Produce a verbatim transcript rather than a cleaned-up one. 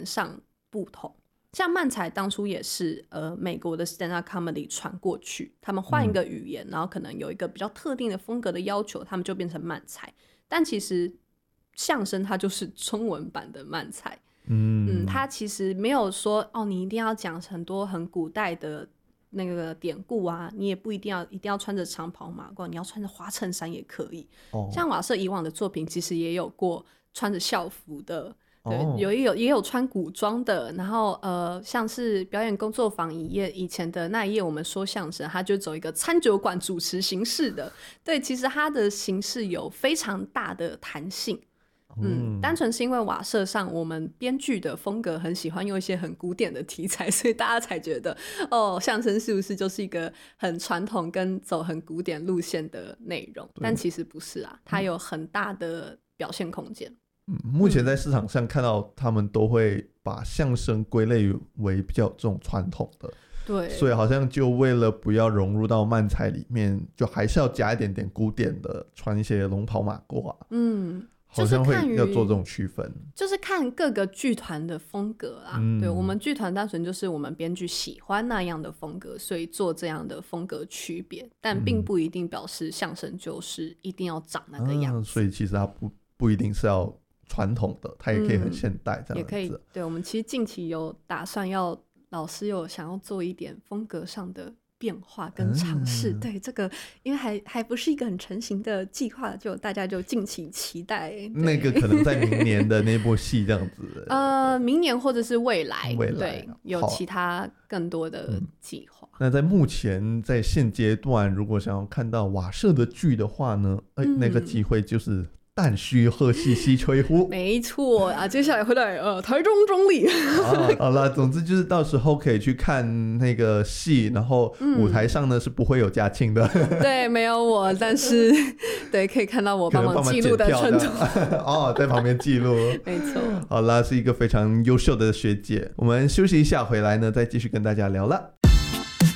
言上不同。像漫才当初也是呃美国的 stand up comedy 传过去，他们换一个语言、嗯、然后可能有一个比较特定的风格的要求，他们就变成漫才。但其实相声它就是中文版的漫才，嗯嗯，它其实没有说哦你一定要讲很多很古代的那个典故啊，你也不一定要一定要穿着长袍马褂，你要穿着花衬衫也可以、哦、像瓦舍以往的作品其实也有过穿着校服的，对，哦、有也有也有穿古装的，然后呃，像是表演工作坊一页以前的那一页，我们说相声，他就走一个餐酒馆主持形式的，对，其实它的形式有非常大的弹性。嗯，单纯是因为瓦舍上我们编剧的风格很喜欢用一些很古典的题材，所以大家才觉得哦，相声是不是就是一个很传统跟走很古典路线的内容？但其实不是啊，它有很大的表现空间。 嗯，目前在市场上看到他们都会把相声归类为比较这种传统的， 对， 所以好像就为了不要融入到漫才里面，就还是要加一点点古典的，穿一些龙袍马褂、啊、嗯，好像会要做这种区分， 就是看各个剧团的风格啦、嗯、对，我们剧团单纯就是我们编剧喜欢那样的风格，所以做这样的风格区别，但并不一定表示相声就是一定要长那个样子、 啊、所以其实它 不, 不一定是要传统的，它也可以很现代这样子、嗯、 也可以。对，我们其实近期有打算要老师有想要做一点风格上的变化跟尝试、嗯、对，这个因为 还, 还不是一个很成型的计划，就大家就敬请期待。 那个可能在明年的那部戏这样子呃，明年或者是未来，未来对，有其他更多的计划、嗯、 那在目前在现阶段如果想要看到瓦舍的剧的话呢、欸嗯、那个机会就是旦夕贺戏西吹呼， 没错啊，接下来回来呃台中中立啊，好了，总之就是到时候可以去看那个戏，然后舞台上呢、嗯、是不会有嘉庆的， 对，没有我，但是对可以看到我帮忙记录的程度哦，在旁边记录， 没错。 好啦，是一个非常优秀的学姐。我们休息一下，回来呢再继续跟大家聊了。